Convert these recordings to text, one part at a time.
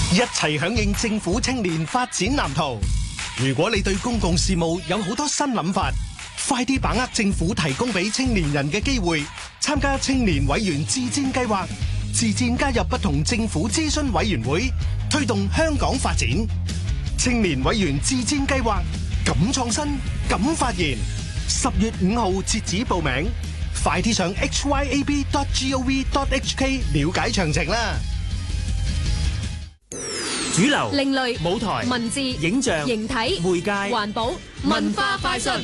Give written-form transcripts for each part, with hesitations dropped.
一齊響應政府青年發展藍圖。如果你對公共事務有好多新諗法，快啲把握政府提供俾青年人嘅機會，參加青年委員自薦計劃，自薦加入不同政府諮詢委員會，推動香港發展。青年委員自薦計劃，敢創新，敢發言。10月5號截止報名，快啲上 hyab.gov.hk 了解詳情啦。 主流、 另類、 舞台、 文字、 影像、 形體、 媒介、 環保、文化快訊。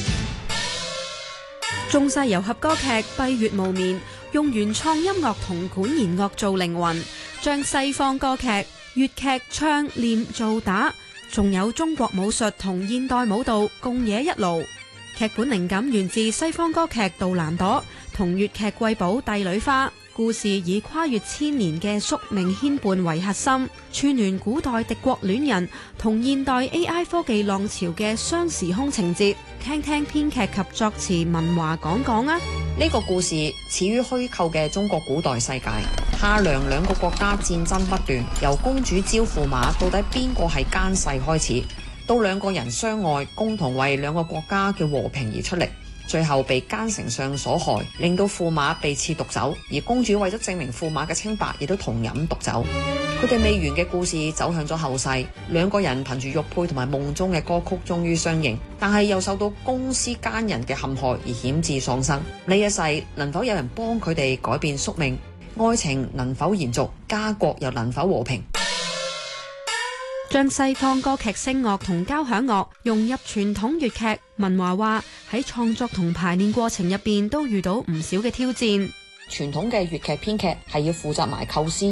中西糅合歌劇《閉月無眠》用原創音樂同管弦樂做靈魂，將西方歌劇、粵劇唱、念、做、打，仲有中國武術同現代舞蹈共冶一爐。劇本靈感源自西方歌劇《杜蘭朵》同粵劇《貴寶帝女花》。故事以跨越千年嘅宿命牽絆為核心，串聯古代敵國戀人同現代 AI 科技浪潮嘅雙時空情節。聽聽編劇及作詞文華講講啊！ 呢個故事始於虛構嘅中國古代世界，夏梁兩個國家戰爭不斷，由公主招駙馬到底邊個係奸細開始，到兩個人相愛，共同為兩個國家嘅和平而出力。最後被奸丞相所害，令到駙馬被賜毒酒，而公主為咗證明駙馬嘅清白，亦都同飲毒酒。佢哋未完嘅故事走向咗後世，兩個人憑住玉佩同埋夢中嘅歌曲終於相認，但係又受到公司奸人嘅陷害而險致喪生。呢一世能否有人幫佢哋改變宿命？愛情能否延續？家國又能否和平？ 將西方歌劇聲樂同交響樂融入傳統粵劇，文華話喺創作同排練過程入邊都遇到唔少嘅挑戰。 傳統嘅粵劇編劇係要負責埋構思